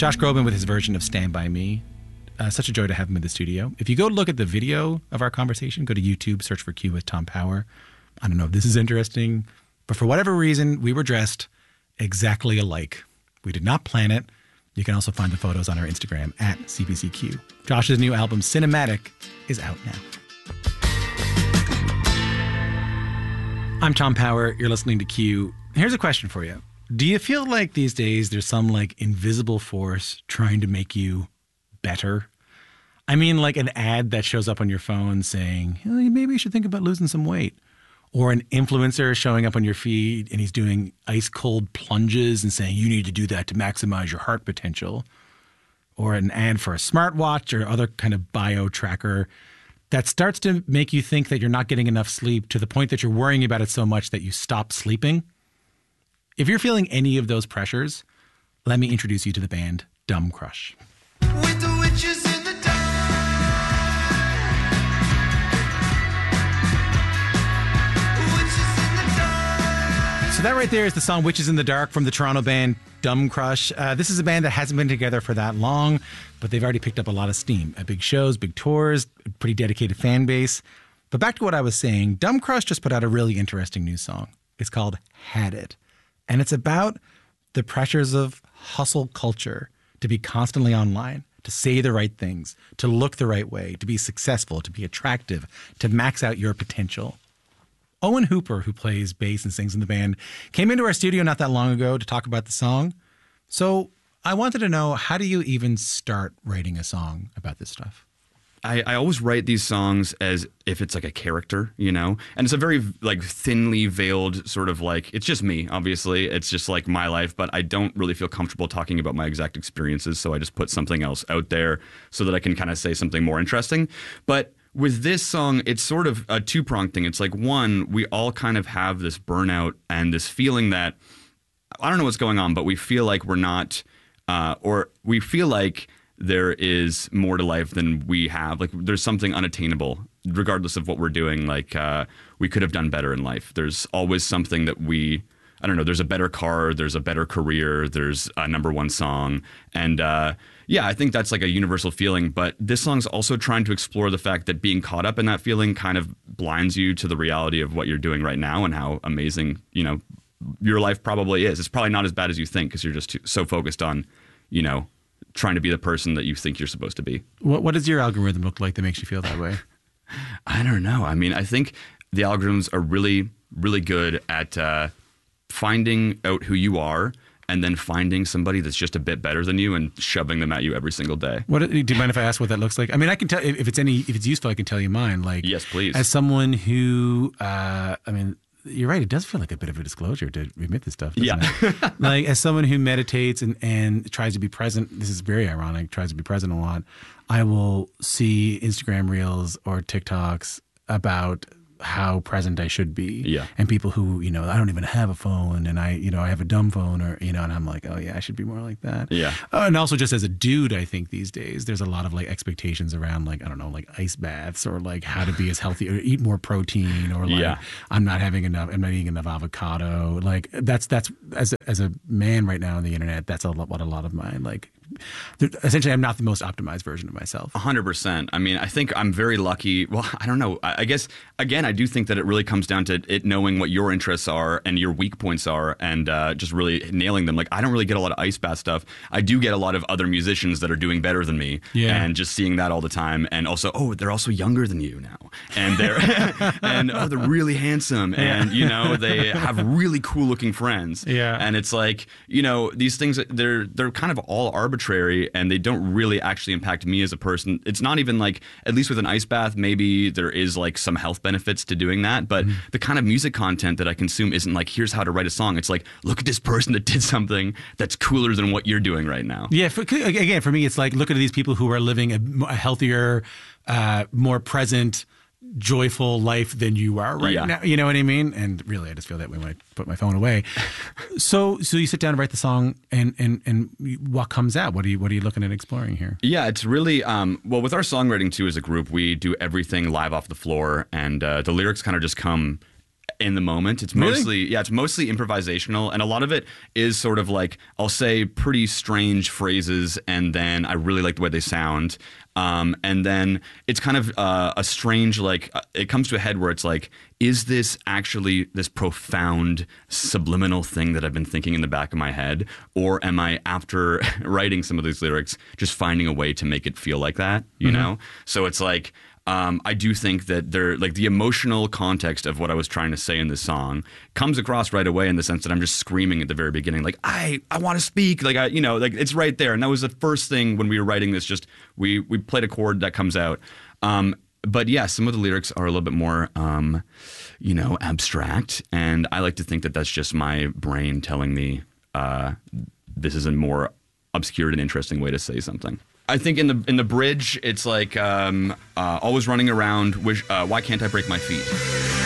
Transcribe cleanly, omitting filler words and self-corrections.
Josh Groban with his version of Stand By Me. Such a joy to have him in the studio. If you go look at the video of our conversation, go to YouTube, search for Q with Tom Power. I don't know if this is interesting, but for whatever reason, we were dressed exactly alike. We did not plan it. You can also find the photos on our Instagram at CBCQ. Josh's new album, Cinematic, is out now. I'm Tom Power. You're listening to Q. Here's a question for you. Do you feel like these days there's some like invisible force trying to make you better? I mean, like an ad that shows up on your phone saying, hey, maybe you should think about losing some weight. Or an influencer showing up on your feed and he's doing ice cold plunges and saying you need to do that to maximize your heart potential. Or an ad for a smartwatch or other kind of bio tracker that starts to make you think that you're not getting enough sleep to the point that you're worrying about it so much that you stop sleeping. If you're feeling any of those pressures, let me introduce you to the band Dumb Crush. With the witches in the dark. Witches in the dark. So that right there is the song Witches in the Dark from the Toronto band Dumb Crush. This is a band that hasn't been together for that long, but they've already picked up a lot of steam at big shows, big tours, pretty dedicated fan base. But back to what I was saying, Dumb Crush just put out a really interesting new song. It's called Had It. And it's about the pressures of hustle culture to be constantly online, to say the right things, to look the right way, to be successful, to be attractive, to max out your potential. Owen Hooper, who plays bass and sings in the band, came into our studio not that long ago to talk about the song. So I wanted to know, how do you even start writing a song about this stuff? I always write these songs as if it's like a character, you know? And it's a very like thinly veiled sort of like, it's just me, obviously. It's just like my life, but I don't really feel comfortable talking about my exact experiences. So I just put something else out there so that I can kind of say something more interesting. But with this song, it's sort of a two-pronged thing. It's like, one, we all kind of have this burnout and this feeling that, I don't know what's going on, but we feel like we're not, or we feel like there is more to life than we have. Like there's something unattainable, regardless of what we're doing. Like we could have done better in life. There's always something that I don't know, there's a better car, there's a better career, there's a number one song. And yeah, I think that's like a universal feeling. But this song's also trying to explore the fact that being caught up in that feeling kind of blinds you to the reality of what you're doing right now and how amazing, you know, your life probably is. It's probably not as bad as you think because you're just so focused on, you know, trying to be the person that you think you're supposed to be. What does your algorithm look like that makes you feel that way? I don't know. I mean, I think the algorithms are really, really good at finding out who you are and then finding somebody that's just a bit better than you and shoving them at you every single day. Do you mind if I ask what that looks like? I mean, I can tell if it's useful, I can tell you mine. Like, yes, please. As someone who, you're right. It does feel like a bit of a disclosure to admit this stuff. Doesn't it? Like as someone who meditates and tries to be present, this is very ironic, tries to be present a lot. I will see Instagram reels or TikToks about how present I should be. Yeah. And people who, you know, I don't even have a phone and I have a dumb phone or, you know, and I'm like, oh yeah, I should be more like that. Yeah. And also just as a dude, I think these days there's a lot of like expectations around like, I don't know, like ice baths or like how to be as healthy or eat more protein or like I'm not eating enough avocado. Like that's as a man right now on the internet, that's what a lot of my like, essentially I'm not the most optimized version of myself. 100%. I mean, I think I'm very lucky. Well, I don't know. I guess, again, I do think that it really comes down to it knowing what your interests are and your weak points are and just really nailing them. Like, I don't really get a lot of ice bath stuff. I do get a lot of other musicians that are doing better than me and just seeing that all the time. And also, they're also younger than you now. And they're, they're really handsome. And, you know, they have really cool looking friends. Yeah. And it's like, you know, these things, they're kind of all arbitrary and they don't really actually impact me as a person. It's not even like, at least with an ice bath, maybe there is like some health benefits to doing that. But the kind of music content that I consume isn't like, here's how to write a song. It's like, look at this person that did something that's cooler than what you're doing right now. Yeah. Again, for me, it's like, look at these people who are living a healthier, more present, joyful life than you are right now. You know what I mean? And really, I just feel that way when I put my phone away. So you sit down and write the song, and what comes out? What are you looking at exploring here? Yeah, it's really well with our songwriting too. As a group, we do everything live off the floor, and the lyrics kind of just come in the moment. It's Really? mostly it's mostly improvisational, and a lot of it is sort of like I'll say pretty strange phrases, and then I really like the way they sound. And then it's kind of a strange, like, it comes to a head where it's like, is this actually this profound subliminal thing that I've been thinking in the back of my head? Or am I, after writing some of these lyrics, just finding a way to make it feel like that, you know? So it's like, I do think that like the emotional context of what I was trying to say in this song comes across right away, in the sense that I'm just screaming at the very beginning, like I want to speak, like like it's right there. And that was the first thing when we were writing this. Just we played a chord that comes out. But yeah, some of the lyrics are a little bit more, abstract, and I like to think that that's just my brain telling me this is a more obscure and interesting way to say something. I think in the bridge, it's like always running around. Why can't I break my feet?